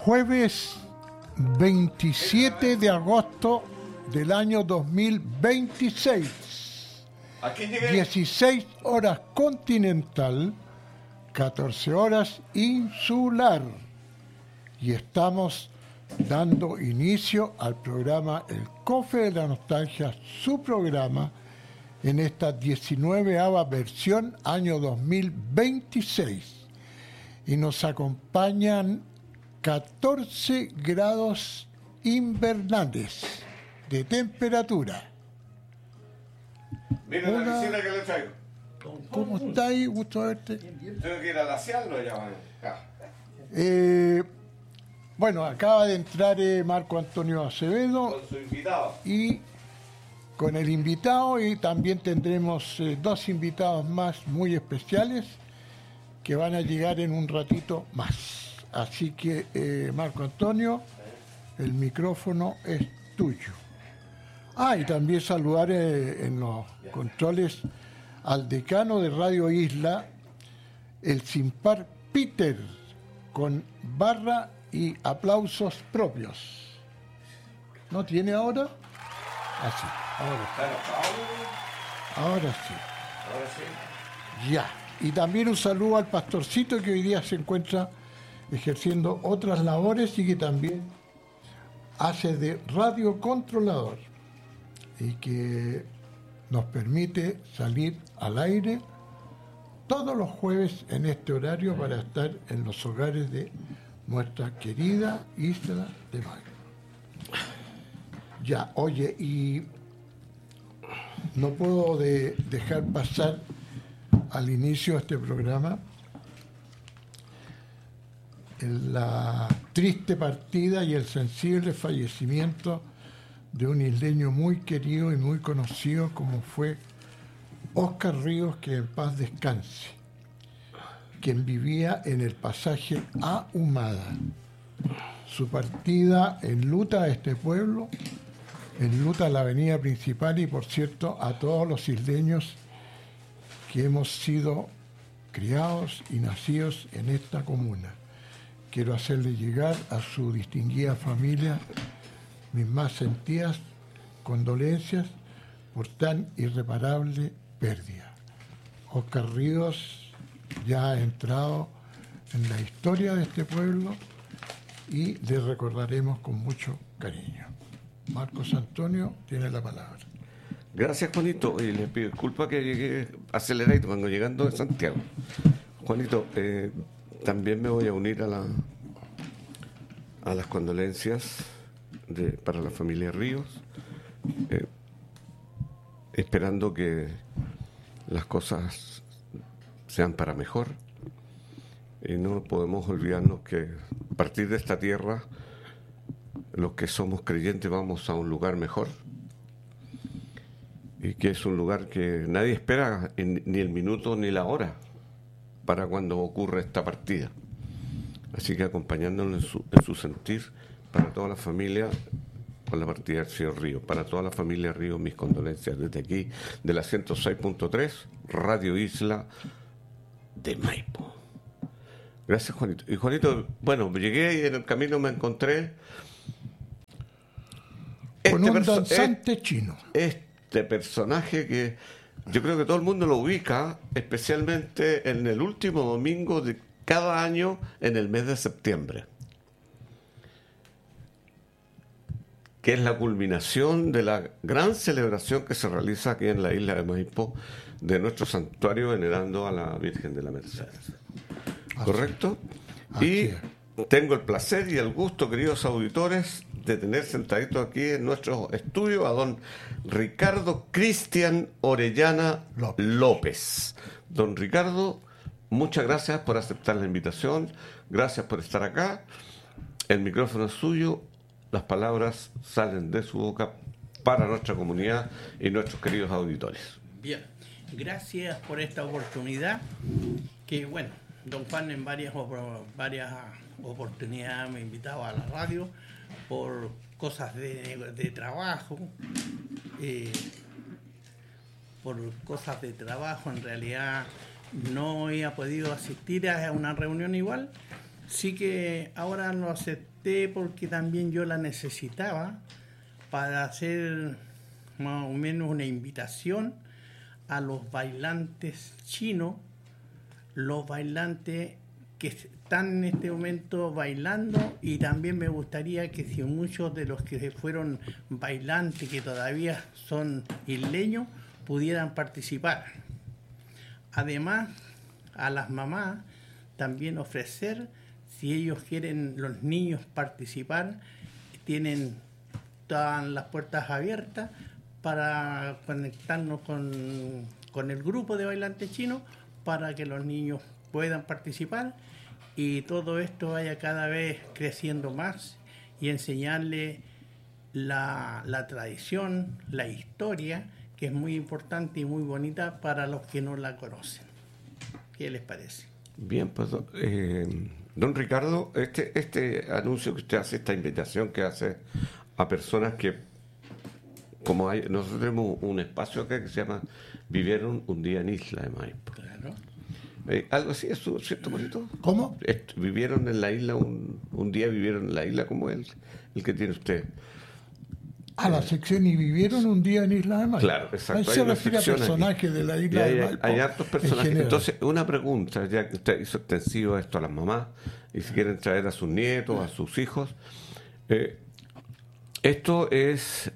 Jueves 27 de agosto del año 2026. Aquí llegué. 16 horas continental, 14 horas insular. Y estamos dando inicio al programa El Cofre de la Nostalgia, su programa, en esta 19ª versión, año 2026. Y nos acompañan 14 grados invernales de temperatura. Mira la piscina que le traigo. ¿Cómo está ahí? Gusto verte. Tengo que ir a lasearlo ya, bueno. Bueno, acaba de entrar Marco Antonio Acevedo Con su invitado. y con el invitado, y también tendremos dos invitados más muy especiales que van a llegar en un ratito más. Así que, Marco Antonio, el micrófono es tuyo. Y también saludar en los controles al decano de Radio Isla, el Simpar Peter, con barra y aplausos propios. ¿No tiene ahora? Así, ahora sí. Ahora sí. Ya. Y también un saludo al pastorcito que hoy día se encuentra ejerciendo otras labores y que también hace de radiocontrolador y que nos permite salir al aire todos los jueves en este horario para estar en los hogares de nuestra querida Isla de Maipo. Ya, oye, y no puedo dejar pasar al inicio de este programa la triste partida y el sensible fallecimiento de un isleño muy querido y muy conocido como fue Óscar Ríos, que en paz descanse, quien vivía en el pasaje Ahumada. Su partida enluta a este pueblo, enluta a la avenida principal y, por cierto, a todos los isleños que hemos sido criados y nacidos en esta comuna. Quiero hacerle llegar a su distinguida familia mis más sentidas condolencias por tan irreparable pérdida. Óscar Ríos ya ha entrado en la historia de este pueblo y le recordaremos con mucho cariño. Marcos Antonio tiene la palabra. Gracias, Juanito. Y le pido disculpas que llegué acelerado cuando llegando de Santiago. Juanito, también me voy a unir a las condolencias para la familia Ríos, esperando que las cosas sean para mejor. Y no podemos olvidarnos que a partir de esta tierra, los que somos creyentes vamos a un lugar mejor, y que es un lugar que nadie espera ni el minuto ni la hora para cuando ocurra esta partida. Así que acompañándonos en su sentir, para toda la familia, con la partida del señor Río, para toda la familia Río, mis condolencias desde aquí, de la 106.3, Radio Isla de Maipo. Gracias, Juanito. Y Juanito, bueno, llegué y en el camino me encontré con un danzante chino. Este personaje que yo creo que todo el mundo lo ubica, especialmente en el último domingo de cada año en el mes de septiembre, que es la culminación de la gran celebración que se realiza aquí en la isla de Maipo de nuestro santuario venerando a la Virgen de la Mercedes. ¿Correcto? Y tengo el placer y el gusto, queridos auditores, de tener sentadito aquí en nuestro estudio a don Ricardo Cristian Orellana López. Don Ricardo, muchas gracias por aceptar la invitación, gracias por estar acá. El micrófono es suyo, las palabras salen de su boca para nuestra comunidad y nuestros queridos auditores. Bien, gracias por esta oportunidad que, bueno, don Juan en varias oportunidades me invitaba a la radio por cosas de trabajo, en realidad no había podido asistir a una reunión igual, sí que ahora lo opté porque también yo la necesitaba para hacer más o menos una invitación a los bailantes chinos, los bailantes que están en este momento bailando, y también me gustaría que si muchos de los que fueron bailantes que todavía son isleños pudieran participar. Además, a las mamás también ofrecer, si ellos quieren, los tienen todas las puertas abiertas para conectarnos con el grupo de bailantes chinos para que los niños puedan participar y todo esto vaya cada vez creciendo más y enseñarle la tradición, la historia, que es muy importante y muy bonita para los que no la conocen. ¿Qué les parece? Bien, pues don Ricardo, este anuncio que usted hace, esta invitación que hace a personas que, como nosotros tenemos un espacio acá que se llama Vivieron un día en Isla de Maipo. Claro. Algo así, ¿es cierto, bonito? ¿Cómo? Vivieron en la isla, un día vivieron en la isla como el que tiene usted. A la sección y vivieron un día en Isla de Maipo. Claro, exacto. Ahí se refiere a personajes de la Isla de Maipo. Hay hartos personajes. Entonces, una pregunta, ya que usted hizo extensivo esto a las mamás, y si quieren traer a sus nietos, a sus hijos. Esto es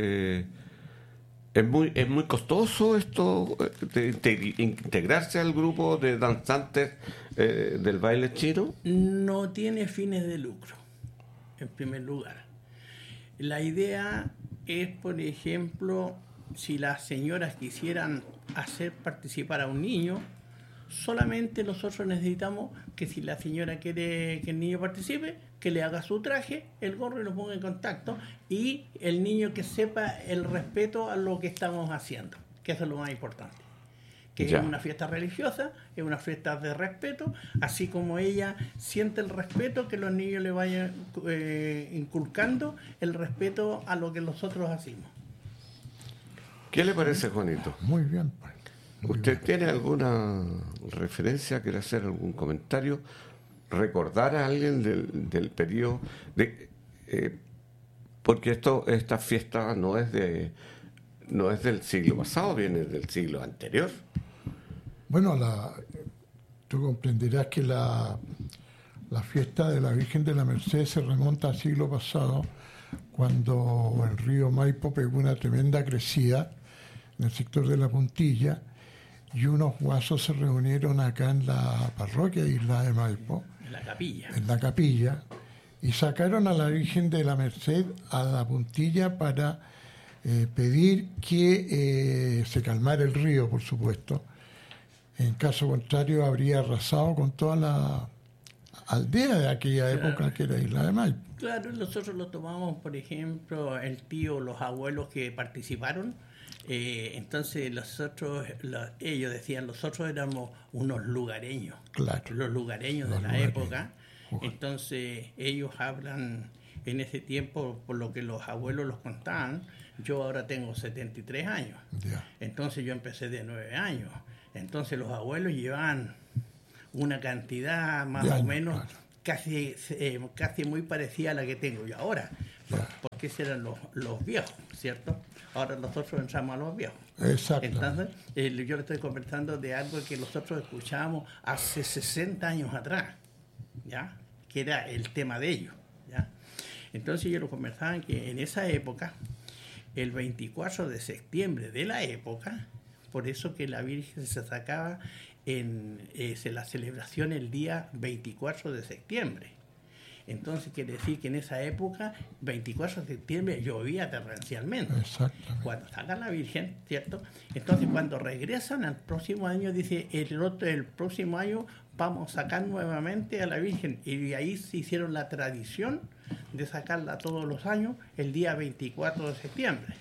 muy costoso, esto de integrarse al grupo de danzantes del baile chino. No tiene fines de lucro, en primer lugar. La idea es, por ejemplo, si las señoras quisieran hacer participar a un niño, solamente nosotros necesitamos que si la señora quiere que el niño participe, que le haga su traje, el gorro y lo ponga en contacto, y el niño que sepa el respeto a lo que estamos haciendo, que eso es lo más importante. Que Ya. Es una fiesta religiosa, es una fiesta de respeto, así como ella siente el respeto, que los niños le vayan inculcando el respeto a lo que nosotros hacemos. ¿Qué le parece, Juanito? Muy bien. Muy ¿Usted bien. tiene alguna referencia? ¿Quiere hacer algún comentario? ¿Recordar a alguien del periodo? Porque esta fiesta no es del siglo pasado, viene del siglo anterior. Bueno, tú comprenderás que la fiesta de la Virgen de la Merced se remonta al siglo pasado, cuando el río Maipo pegó una tremenda crecida en el sector de la Puntilla, y unos guasos se reunieron acá en la parroquia de Isla de Maipo, En la capilla. en la capilla, y sacaron a la Virgen de la Merced a la Puntilla para pedir que se calmara el río, por supuesto. En caso contrario, habría arrasado con toda la aldea de aquella época, que era Isla de Maipo. Claro, nosotros lo tomamos, por ejemplo, el tío, los abuelos que participaron. Entonces ellos decían, nosotros éramos unos lugareños, Claro. los lugareños Los de la lugareños. época. Entonces ellos hablan en ese tiempo, por lo que los abuelos los contaban. Yo ahora tengo 73 años, Ya. entonces yo empecé de 9 años. Entonces los abuelos llevaban una cantidad más De o años, menos claro. casi muy parecida a la que tengo yo ahora, Ya. porque esos eran los viejos, ¿cierto? Ahora nosotros entramos a los viejos. Exacto. Entonces, yo le estoy conversando de algo que nosotros escuchábamos hace 60 años atrás, ¿ya? Que era el tema de ellos, ¿ya? Entonces yo lo conversaban que en esa época, el 24 de septiembre de la época, por eso que la Virgen se sacaba en la celebración el día 24 de septiembre. Entonces quiere decir que en esa época, 24 de septiembre, llovía torrencialmente. Exactamente. Cuando saca la Virgen, ¿cierto? Entonces cuando regresan al próximo año, dice, el próximo año vamos a sacar nuevamente a la Virgen. Y ahí se hicieron la tradición de sacarla todos los años el día 24 de septiembre.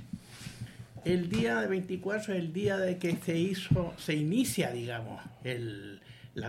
El día 24 es el día de que se inicia, digamos, el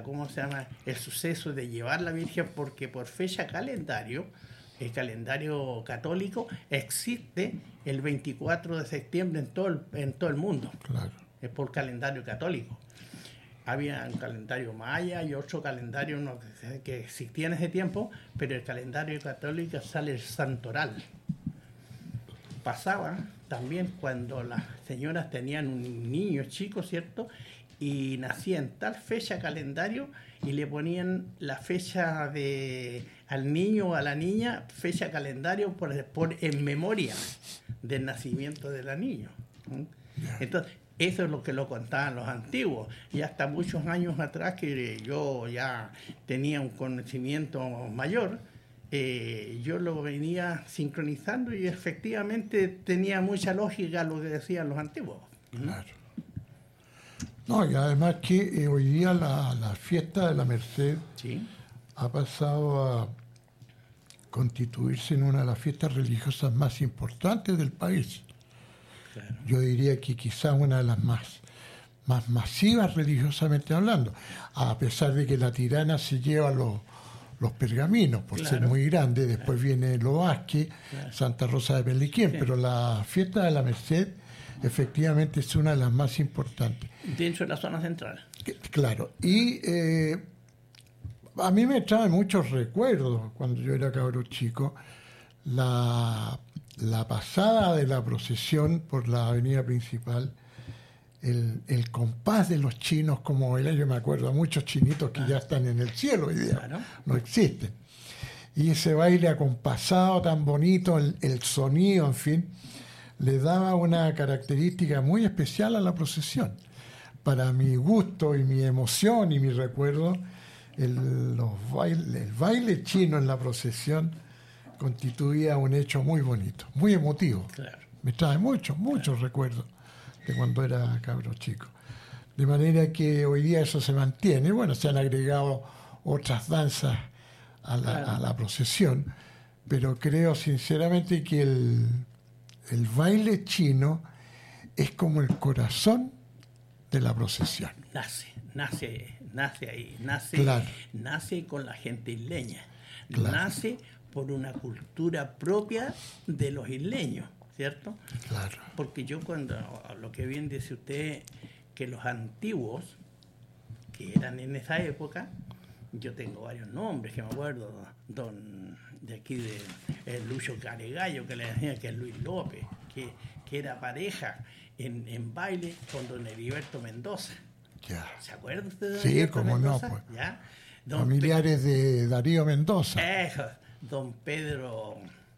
suceso de llevar la Virgen, porque por fecha calendario, el calendario católico, existe el 24 de septiembre en todo el mundo. Claro. Es por calendario católico. había un calendario maya y otro calendario que existía en ese tiempo, pero el calendario católico sale el santoral. Pasaba también cuando las señoras tenían un niño chico, ¿cierto? Y nacía en tal fecha calendario y le ponían la fecha al niño o a la niña, fecha calendario en memoria del nacimiento de la niña. Entonces, eso es lo que lo contaban los antiguos. Y hasta muchos años atrás, que yo ya tenía un conocimiento mayor, yo lo venía sincronizando y efectivamente tenía mucha lógica lo que decían los antiguos. Claro. No, y además que hoy día la fiesta de la Merced ¿Sí? ha pasado a constituirse en una de las fiestas religiosas más importantes del país. Claro. Yo diría que quizás una de las más masivas religiosamente hablando, a pesar de que la Tirana se lleva los pergaminos por ser muy grande, después viene el Oasque, Santa Rosa de Peliquén, pero la fiesta de la Merced efectivamente es una de las más importantes. Dentro de la zona central. Claro, y a mí me trae muchos recuerdos cuando yo era cabro chico, la pasada de la procesión por la avenida principal, el compás de los chinos como era, yo me acuerdo a muchos chinitos que ya están en el cielo hoy día, no existen. Y ese baile acompasado tan bonito, el sonido, en fin, le daba una característica muy especial a la procesión. Para mi gusto y mi emoción y mi recuerdo, el baile chino en la procesión constituía un hecho muy bonito, muy emotivo. Claro. Me trae muchos recuerdos de cuando era cabro chico. De manera que hoy día eso se mantiene. Bueno, se han agregado otras danzas a la procesión, pero creo sinceramente que el baile chino es como el corazón de la procesión. Nace ahí, Claro. nace con la gente isleña, Claro. nace por una cultura propia de los isleños, ¿cierto? Claro. Porque yo cuando, lo que bien dice usted, que los antiguos, que eran en esa época, yo tengo varios nombres que me acuerdo, de aquí de Lucho Caregallo, que le decía que es Luis López, que era pareja en baile con don Heriberto Mendoza. Ya. ¿Se acuerda usted de Sí, Heriberto cómo Mendoza? no, pues. ¿Ya? Familiares de Darío Mendoza. Eso, don Pedro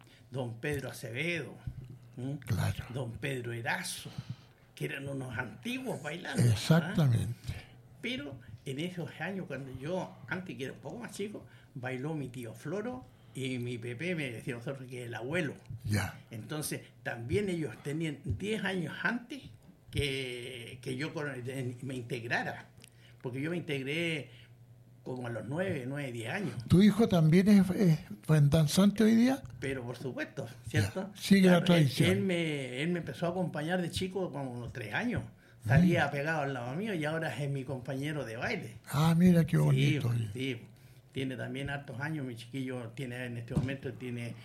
Acevedo, ¿m? Claro. don Pedro Erazo, que eran unos antiguos bailando. Exactamente. Pero en esos años, cuando yo, antes que era un poco más chico, bailó mi tío Floro y mi Pepe, me decía nosotros que el abuelo. Ya. Entonces, también ellos tenían 10 años antes que yo me integrara, porque yo me integré como a los 9, 10 años. ¿Tu hijo también es danzante hoy día? Pero por supuesto, ¿cierto? Ya. Sigue la tradición. Él me empezó a acompañar de chico como unos 3 años. Salía pegado al lado mío y ahora es mi compañero de baile. Ah, mira qué bonito. Sí, tiene también hartos años. Mi chiquillo en este momento tiene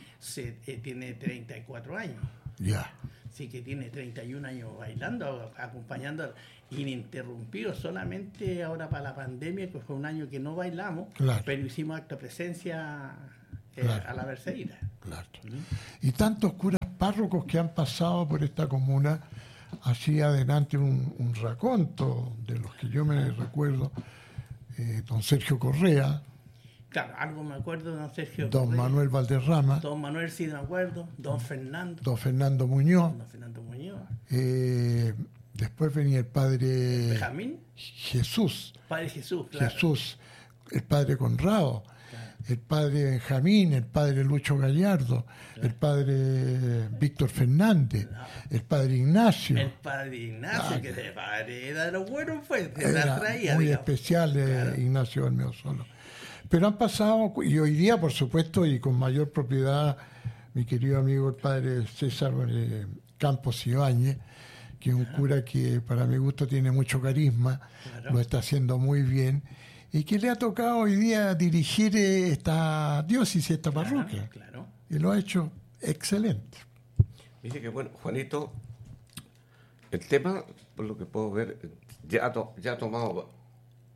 34 años. Ya. Sí, que tiene 31 años bailando, acompañando ininterrumpido, solamente ahora para la pandemia, que fue un año que no bailamos, Claro. pero hicimos acto de presencia Claro. a la Mercedita. Claro. Y tantos curas párrocos que han pasado por esta comuna, así adelante un raconto de los que yo me recuerdo, don Sergio Correa, Claro, algo me acuerdo de don Sergio don Correa, Manuel Valderrama, don Manuel sí me acuerdo, don Fernando, don Fernando Muñoz, don Fernando Muñoz, después venía el padre Benjamín, Jesús, Padre Jesús, claro. Jesús, el padre Conrado, el padre Benjamín, el padre Lucho Gallardo, el padre Víctor Fernández, el padre Ignacio. El padre Ignacio, que ese padre era de los buenos, pues, se Era la traía, muy digamos. especial Claro. Ignacio Bermeo Solo. Pero han pasado, y hoy día, por supuesto, y con mayor propiedad, mi querido amigo el padre César Campos Ibáñez, que es un cura que para mi gusto tiene mucho carisma, Claro. lo está haciendo muy bien, y que le ha tocado hoy día dirigir esta diócesis, esta parroquia, Claro. y lo ha hecho excelente. Dice que, bueno, Juanito, el tema, por lo que puedo ver, ya ha tomado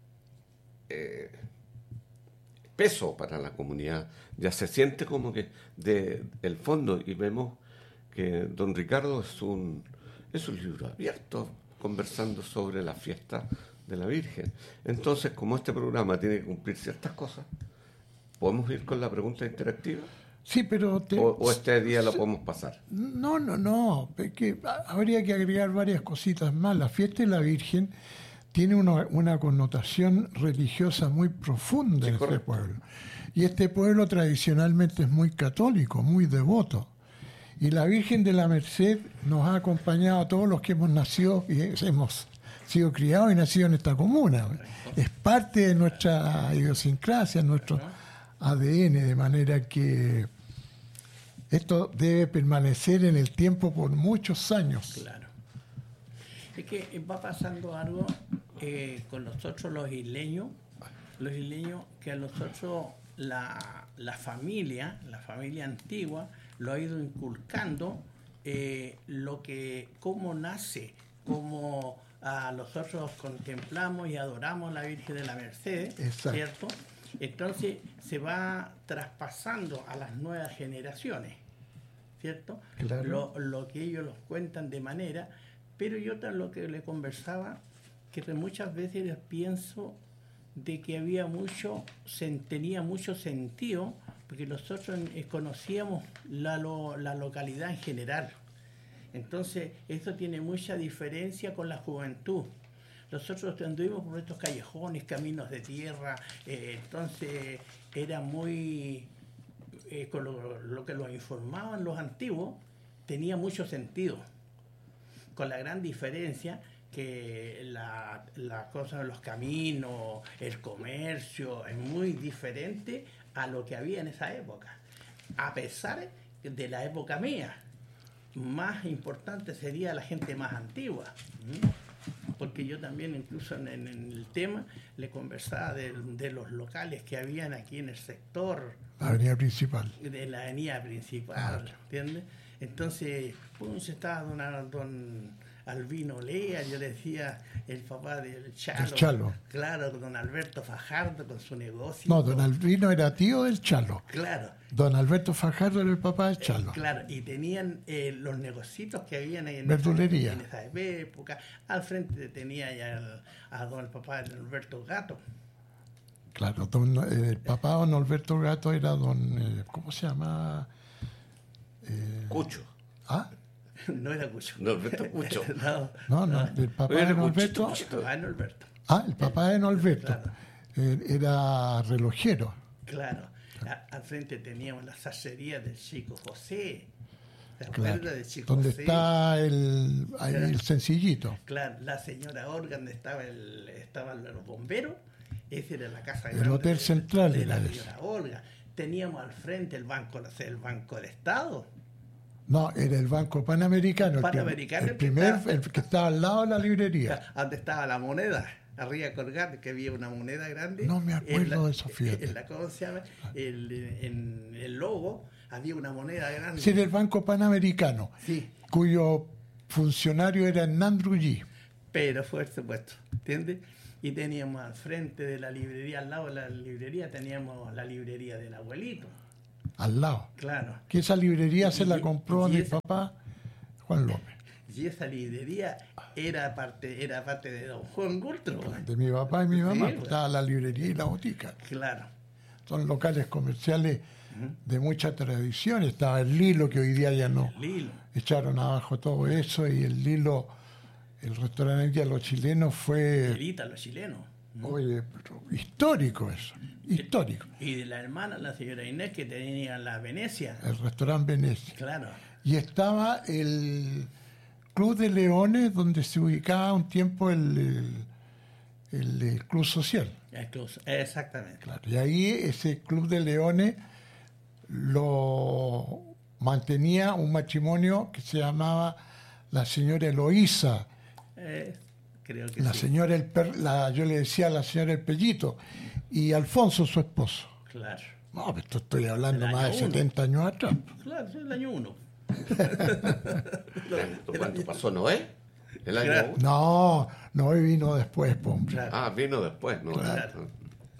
peso para la comunidad, ya se siente como que de el fondo, y vemos que don Ricardo es un libro abierto conversando sobre la fiesta de la Virgen. Entonces, como este programa tiene que cumplir ciertas cosas, ¿podemos ir con la pregunta interactiva? Sí, pero... ¿O este día lo podemos pasar? No, es que habría que agregar varias cositas más. La fiesta de la Virgen tiene una connotación religiosa muy profunda en este pueblo. Y este pueblo tradicionalmente es muy católico, muy devoto. Y la Virgen de la Merced nos ha acompañado a todos los que hemos nacido y hemos sido criados y nacidos en esta comuna. Es parte de nuestra idiosincrasia, nuestro ADN, de manera que esto debe permanecer en el tiempo por muchos años. Claro. Es que va pasando algo con nosotros los isleños, que a nosotros la familia antigua lo ha ido inculcando, cómo nace, cómo nosotros contemplamos y adoramos a la Virgen de la Merced, ¿cierto? Entonces se va traspasando a las nuevas generaciones, ¿cierto? Claro. Lo que ellos los cuentan de manera, pero yo lo que le conversaba, que muchas veces pienso de que tenía mucho sentido, porque nosotros conocíamos la localidad en general. Entonces, esto tiene mucha diferencia con la juventud. Nosotros anduvimos por estos callejones, caminos de tierra, entonces era muy... con lo que nos informaban los antiguos, tenía mucho sentido. Con la gran diferencia que la cosa de los caminos, el comercio, es muy diferente a lo que había en esa época. A pesar de la época mía, más importante sería la gente más antigua. Porque yo también, incluso en el tema, le conversaba de los locales que habían aquí en el sector. La avenida principal. De la avenida principal, ¿entiendes? Entonces, pues estaba don Albino Lea, yo le decía, el papá del Chalo. El Chalo. Claro, don Alberto Fajardo con su negocio. No, don Albino era tío del Chalo. Claro. Don Alberto Fajardo era el papá del Chalo. Claro, y tenían los negocios que habían ahí en verdulería. En esa época. Al frente tenía ya el papá de Alberto Gato. Claro, el papá de don Alberto Gato era don... ¿cómo se llama? Cucho. ¿Ah? No era Cucho. No, Alberto Cucho. No, el papá de don Alberto... el papá de don Alberto. Claro. Era relojero. Claro. Al frente teníamos la sacería del Chico José. ¿Te acuerdas del Chico donde José? Está el sencillito. Claro, la señora Orga, donde estaban los bomberos. Esa era la casa El grande Hotel Central de era la ese. señora Olga. Teníamos al frente el Banco del Estado. No, era el Banco Panamericano. El que estaba al lado de la librería. Donde estaba la moneda. Arriba colgada, que había una moneda grande. No me acuerdo de eso, fíjate. ¿Cómo se llama? En el logo había una moneda grande. Sí, era el Banco Panamericano, sí, cuyo funcionario era Hernán Drullí. Pero por supuesto, ¿entiendes? Y teníamos al frente de la librería, al lado de la librería, teníamos la librería del abuelito. Al lado. Claro. Que esa librería se la compró a mi papá, Juan López. Y esa librería era parte de don Juan Gultro. De mi papá y mi mamá, Sí, estaba la librería y la botica. Claro. Son locales comerciales de mucha tradición. Estaba el Lilo, que hoy día ya no. El Lilo. Echaron abajo todo eso, y el Lilo, el restaurante de los chilenos fue... Evita los chilenos. Oye, pero histórico eso, histórico. Y de la hermana, la señora Inés, que tenía la Venecia. El restaurante Venecia. Claro. Y estaba el Club de Leones, donde se ubicaba un tiempo el Club Social. Exactamente. Claro, y ahí ese Club de Leones lo mantenía un matrimonio que se llamaba la señora Eloísa. Creo que la sí. Señora yo le decía a la señora El Pellito, y Alfonso, su esposo. Claro. No, pero esto estoy hablando El más de año 70 años atrás. Claro, es el año 1. ¿Cuánto pasó Noé? ¿El año Claro. 1? No vino después, hombre. Claro. Ah, vino después, ¿no? Claro.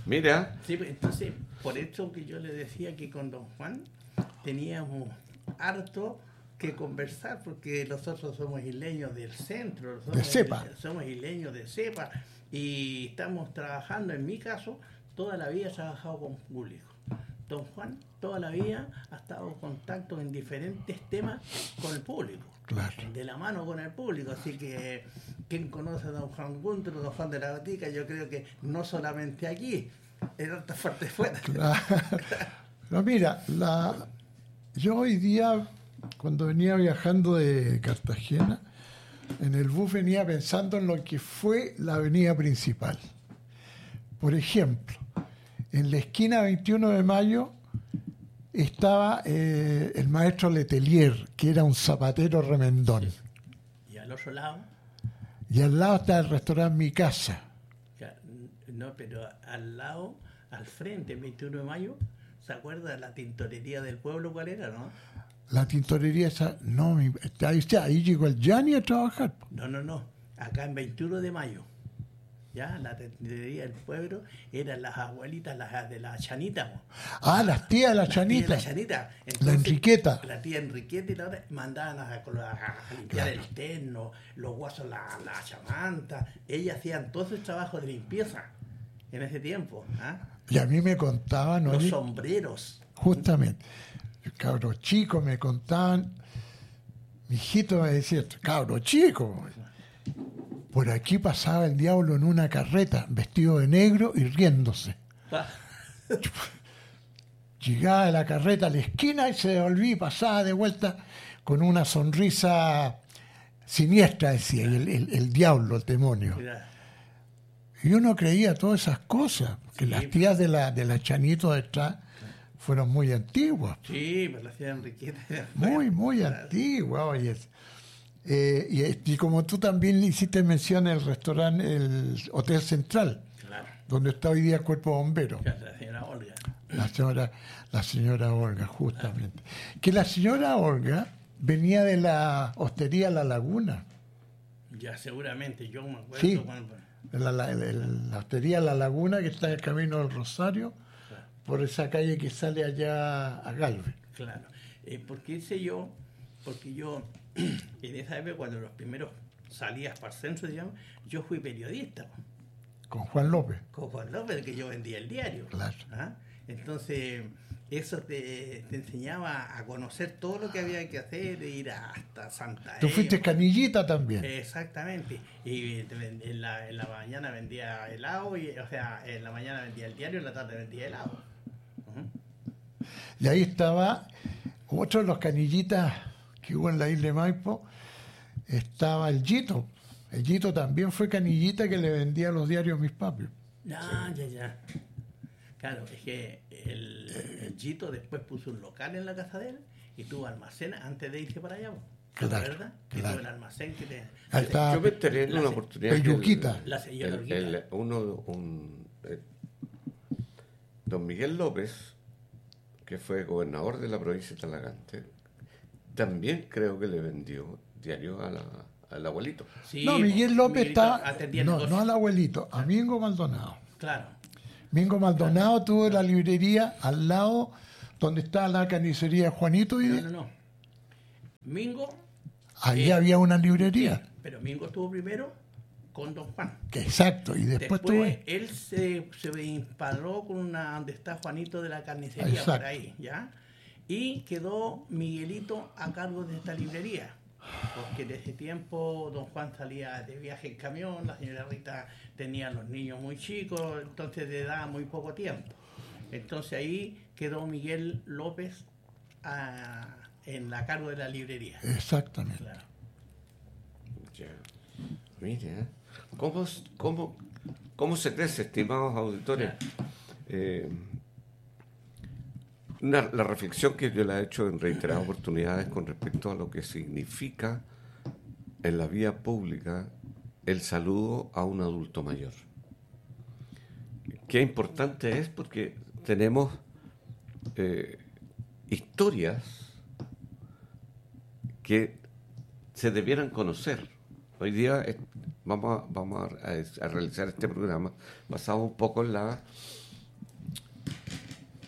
Mira. Sí, entonces, por eso que yo le decía que con don Juan teníamos harto que conversar, porque nosotros somos isleños del centro, De cepa. somos isleños de cepa, y estamos trabajando, en mi caso, toda la vida he trabajado con público. Don Juan toda la vida ha estado en contacto en diferentes temas con el público, Claro. de la mano con el público, así que quien conoce a don Juan Gunter, don Juan de la Batica, yo creo que no solamente aquí, en otras partes fuera. Claro. No, mira, yo hoy día, cuando venía viajando de Cartagena, en el bus venía pensando en lo que fue la avenida principal. Por ejemplo, en la esquina 21 de Mayo estaba el maestro Letelier, que era un zapatero remendón. Y al otro lado, Y al lado está el restaurante Mi Casa. no, pero al lado, al frente, el 21 de mayo, ¿se acuerda de la tintorería del pueblo cuál era, no? La tintorería esa, no, ahí llegó el Gianni a trabajar. No, acá en 21 de mayo, ya, la tintorería del pueblo eran las abuelitas, las de la Chanita, ¿no? Ah, las tías de la Las tías de Chanita. la Chanita. La Enriqueta. La tía Enriqueta y la otra mandaban a limpiar el terno, los guasos, la chamanta. Ellas hacían todo ese trabajo de limpieza en ese tiempo. ¿Ah? Y a mí me contaban, Los oye, sombreros. justamente, cabros chicos me contaban, mi hijito me decía, cabros chicos, por aquí pasaba el diablo en una carreta, vestido de negro y riéndose. Llegaba de la carreta a la esquina y se devolvía y pasaba de vuelta con una sonrisa siniestra, decía, y el diablo, el demonio. Mira, Y uno creía todas esas cosas, que Sí. las tías de la Chanito detrás fueron muy antiguas, sí, pues la tía Enriqueta. muy antiguas. Oye. Y como tú también le hiciste mención el restaurante, el Hotel Central, Claro, donde está hoy día el Cuerpo Bombero, la señora Olga. la señora Olga, justamente. Que la señora Olga venía de la hostería La Laguna. Ya seguramente, yo me acuerdo Sí. cuando... La hostería La Laguna, que está en el camino del Rosario, por esa calle que sale allá a Galvez. Claro. ¿Por qué hice yo? Porque yo, en esa época, cuando los primeros salías para el centro, digamos, yo fui periodista. Con Juan López. Con Juan López, que yo vendía el diario. Claro. ¿Ah? Entonces, eso te enseñaba a conocer todo lo que había que hacer, de ir hasta Santa Tú fuiste Eva. canillita también. Exactamente. Y en la mañana vendía helado, o sea, en la mañana vendía el diario, en la tarde vendía helado. Ujú. Y ahí estaba otro de los canillitas que hubo en la isla de Maipo, estaba el Yito. El Yito también fue canillita que le vendía los diarios a mis papis. Ya. Claro, es que el Gito después puso un local en la casa de él y tuvo almacén antes de irse para allá. Claro, ¿Verdad? Que claro. tuvo el almacén que te... Ahí está. Yo me enteré en La una se- oportunidad. que Peyuquita. La señora Olguita. Don Miguel López, que fue gobernador de la provincia de Talagante, también creo que le vendió diario al abuelito. Sí, No, Miguel López Miguelito está. atendía No, negocios. no al abuelito, a Mingo Maldonado. Claro. Mingo Maldonado tuvo la librería al lado donde está la carnicería de Juanito y No. Mingo, ahí había una librería. pero Mingo estuvo primero con don Juan. Que exacto, y después tuve. él se instaló con una donde está Juanito de la carnicería, Exacto. por ahí, ¿ya? Y quedó Miguelito a cargo de esta librería. Porque en ese tiempo don Juan salía de viaje en camión, la señora Rita tenía a los niños muy chicos, entonces le daba muy poco tiempo. Entonces ahí quedó Miguel López en la cargo de la librería. Exactamente. Claro. Ya. Mira, ¿cómo se crece, estimados auditores? La reflexión que yo la he hecho en reiteradas oportunidades con respecto a lo que significa en la vía pública el saludo a un adulto mayor. Qué importante es porque tenemos historias que se debieran conocer. Hoy día vamos a realizar este programa basado un poco en la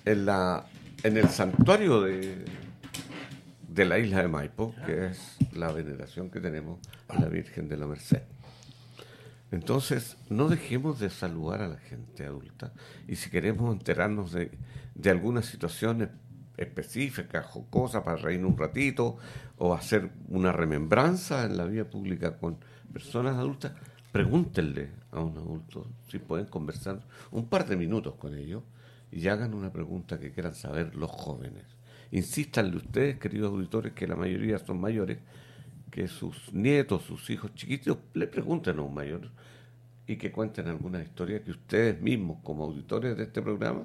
en el santuario de la isla de Maipo, que es la veneración que tenemos a la Virgen de la Merced. Entonces, no dejemos de saludar a la gente adulta, y si queremos enterarnos de algunas situaciones específicas, jocosas, para reírnos un ratito, o hacer una remembranza en la vía pública con personas adultas, pregúntenle a un adulto si pueden conversar un par de minutos con ellos y hagan una pregunta que quieran saber los jóvenes. Insístanle ustedes, queridos auditores, que la mayoría son mayores, que sus nietos, sus hijos chiquitos, le pregunten a un mayor y que cuenten alguna historia que ustedes mismos, como auditores de este programa,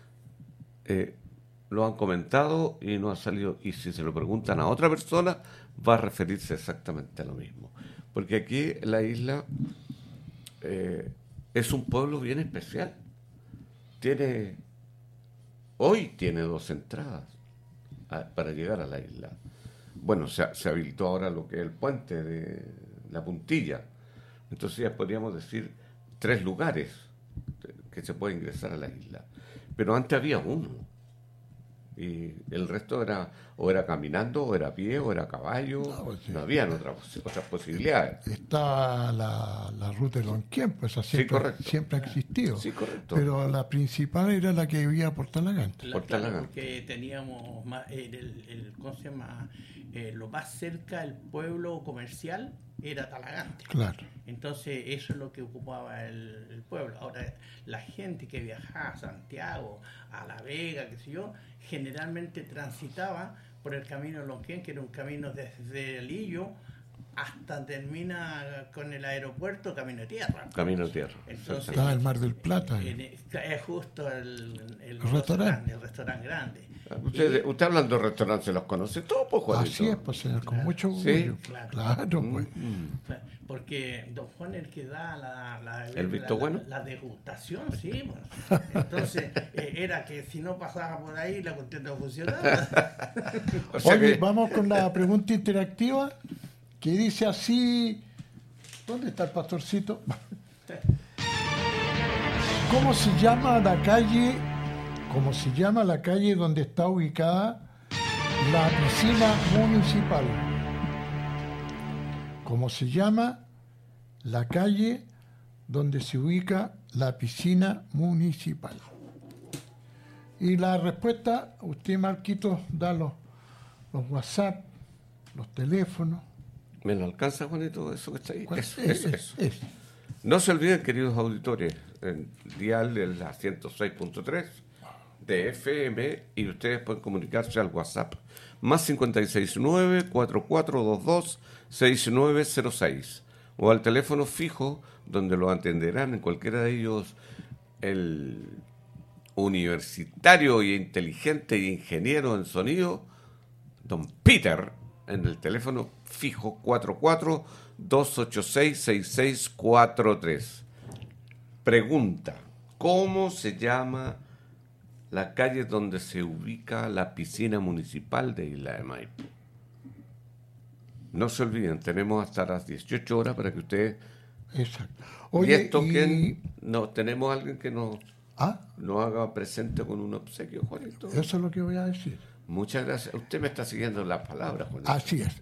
lo han comentado y no ha salido. Y si se lo preguntan a otra persona, va a referirse exactamente a lo mismo. Porque aquí la isla es un pueblo bien especial. Hoy tiene 2 entradas para llegar a la isla. Bueno, se habilitó ahora lo que es el puente de la Puntilla. Entonces ya podríamos decir 3 lugares que se puede ingresar a la isla. Pero antes había uno. Y el resto era caminando, o era a pie, o era a caballo. No habían otras posibilidades. Está la ruta de Lonquén, pues así siempre ha existido. Sí, correcto. Pero la principal era la que vivía por Talagante. Porque teníamos más, ¿cómo se llama? Lo más cerca, el pueblo comercial era Talagante. Claro. Entonces eso es lo que ocupaba el pueblo. Ahora, la gente que viajaba a Santiago, a La Vega, qué sé yo, generalmente transitaba por el camino de Lonquén, que era un camino desde el Illo hasta termina con el aeropuerto, camino de tierra. Camino de tierra. Entonces, estaba el Mar del Plata. Es justo el restaurante. El restaurante grande. Usted hablando de restaurantes, ¿se los conoce todos, pues, Juanito? Así es, pues, señor, con mucho orgullo. ¿Sí? Claro, pues. Porque don Juan es el que da ¿El visto bueno? La degustación, sí. Bueno. Entonces, era que si no pasaba por ahí, la cuestión no funcionaba. Oye, vamos con la pregunta interactiva, que dice así. ¿Dónde está el pastorcito? ¿Cómo se llama la calle? ¿Cómo se llama la calle donde está ubicada la piscina municipal? ¿Cómo se llama la calle donde se ubica la piscina municipal? Y la respuesta, usted, Marquito, da los WhatsApp, los teléfonos. ¿Me lo alcanza, Juanito, eso que está ahí? Eso. Es. No se olviden, queridos auditores, el dial es la 106.3 de FM, y ustedes pueden comunicarse al WhatsApp más 569-4422-6906, o al teléfono fijo, donde lo atenderán en cualquiera de ellos el universitario y inteligente y ingeniero en sonido, don Peter, en el teléfono fijo 44-286-6643. Pregunta: ¿cómo se llama la calle donde se ubica la piscina municipal de Isla de Maipo? No se olviden, tenemos hasta las 18 horas para que ustedes... Exacto. Oye, no, tenemos a alguien que nos haga presente con un obsequio, Juanito. Eso es lo que voy a decir. Muchas gracias. Usted me está siguiendo las palabras, Juanito. Así es.